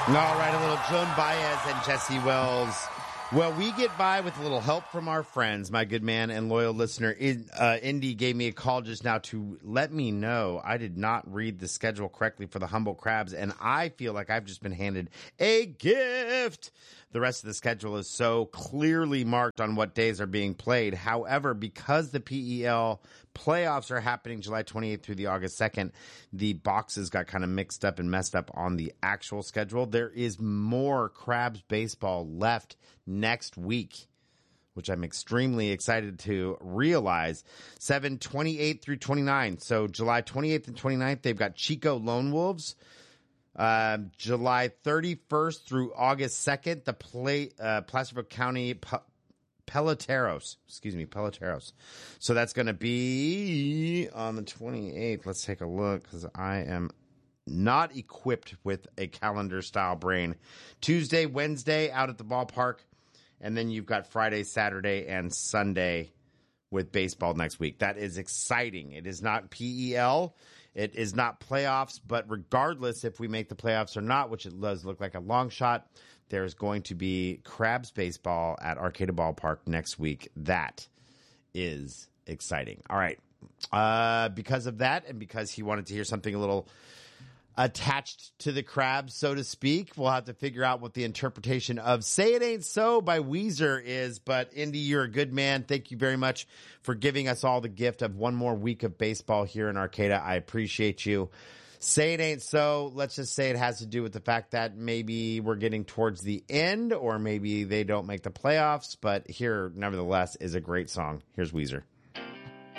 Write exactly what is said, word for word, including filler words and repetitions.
All right, a little Joan Baez and Jesse Wells. Well, we get by with a little help from our friends. My good man and loyal listener, uh, Indy, gave me a call just now to let me know I did not read the schedule correctly for the Humboldt Crabs, and I feel like I've just been handed a gift. The rest of the schedule is so clearly marked on what days are being played. However, because the P E L playoffs are happening July twenty-eighth through the August second, the boxes got kind of mixed up and messed up on the actual schedule. There is more Crabs baseball left next week, which I'm extremely excited to realize. seven twenty-eight through twenty-nine. So July twenty-eighth and twenty-ninth, they've got Chico Lone Wolves. Um, July thirty-first through August second, the play, uh, Placerville County P- Peloteros, excuse me, Peloteros. So that's going to be on the twenty-eighth. Let's take a look because I am not equipped with a calendar style brain. Tuesday, Wednesday out at the ballpark. And then you've got Friday, Saturday, and Sunday with baseball next week. That is exciting. It is not P E L. It is not playoffs, but regardless if we make the playoffs or not, which it does look like a long shot, there's going to be Crabs baseball at Arcata Ballpark next week. That is exciting. All right. Uh, because of that, and because he wanted to hear something a little attached to the Crabs, so to speak, we'll have to figure out what the interpretation of Say It Ain't So by Weezer is. But Indy, you're a good man. Thank you very much for giving us all the gift of one more week of baseball here in Arcata. I appreciate you. Say It Ain't So, let's just say it has to do with the fact that maybe we're getting towards the end, or maybe they don't make the playoffs. But here, nevertheless, is a great song. Here's Weezer.